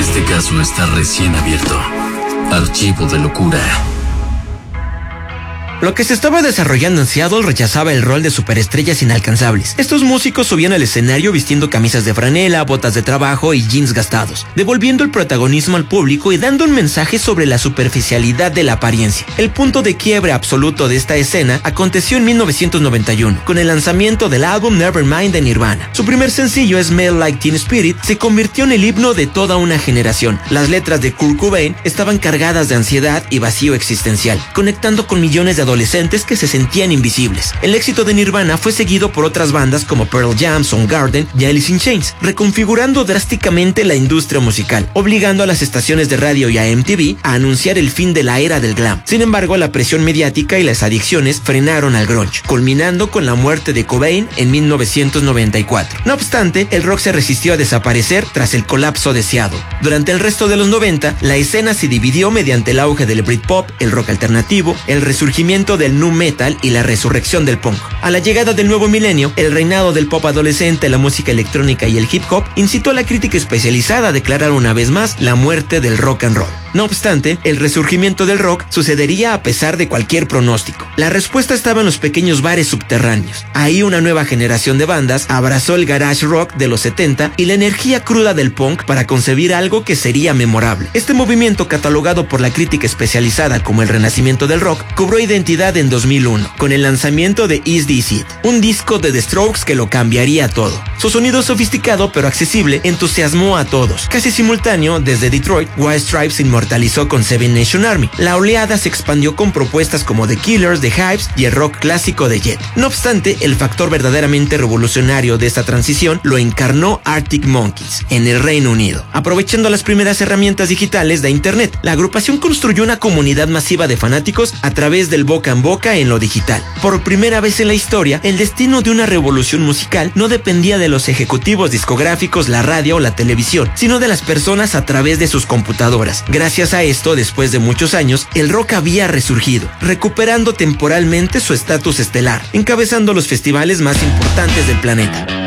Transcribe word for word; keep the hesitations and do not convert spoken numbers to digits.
Este caso está recién abierto. Archivo de locura. Lo que se estaba desarrollando en Seattle rechazaba el rol de superestrellas inalcanzables. Estos músicos subían al escenario vistiendo camisas de franela, botas de trabajo y jeans gastados, devolviendo el protagonismo al público y dando un mensaje sobre la superficialidad de la apariencia. El punto de quiebre absoluto de esta escena aconteció en mil novecientos noventa y uno, con el lanzamiento del álbum Nevermind de Nirvana. Su primer sencillo, Smell Like Teen Spirit, se convirtió en el himno de toda una generación. Las letras de Kurt Cobain estaban cargadas de ansiedad y vacío existencial, conectando con millones de adolescentes que se sentían invisibles. El éxito de Nirvana fue seguido por otras bandas como Pearl Jam, Soundgarden y Alice in Chains, reconfigurando drásticamente la industria musical, obligando a las estaciones de radio y a M T V a anunciar el fin de la era del glam. Sin embargo, la presión mediática y las adicciones frenaron al grunge, culminando con la muerte de Cobain en mil novecientos noventa y cuatro. No obstante, el rock se resistió a desaparecer tras el colapso de Seattle. Durante el resto de los noventa, la escena se dividió mediante el auge del Britpop, el rock alternativo, el resurgimiento del nu metal y la resurrección del punk. A la llegada del nuevo milenio, el reinado del pop adolescente, la música electrónica y el hip hop incitó a la crítica especializada a declarar una vez más la muerte del rock and roll. No obstante, el resurgimiento del rock sucedería a pesar de cualquier pronóstico. La respuesta estaba en los pequeños bares subterráneos. Ahí una nueva generación de bandas abrazó el garage rock de los setenta y la energía cruda del punk para concebir algo que sería memorable. Este movimiento, catalogado por la crítica especializada como el renacimiento del rock, cobró identidad en dos mil uno, con el lanzamiento de Is This It, un disco de The Strokes que lo cambiaría todo. Su sonido sofisticado pero accesible entusiasmó a todos. Casi simultáneo, desde Detroit, White Stripes inmortalizó con Seven Nation Army. La oleada se expandió con propuestas como The Killers, The Hives y el rock clásico de Jet. No obstante, el factor verdaderamente revolucionario de esta transición lo encarnó Arctic Monkeys en el Reino Unido. Aprovechando las primeras herramientas digitales de Internet, la agrupación construyó una comunidad masiva de fanáticos a través del boca en boca en lo digital. Por primera vez en la historia, el destino de una revolución musical no dependía de los ejecutivos discográficos, la radio o la televisión, sino de las personas a través de sus computadoras. Gracias a esto, después de muchos años, el rock había resurgido, recuperando temporalmente su estatus estelar, encabezando los festivales más importantes del planeta.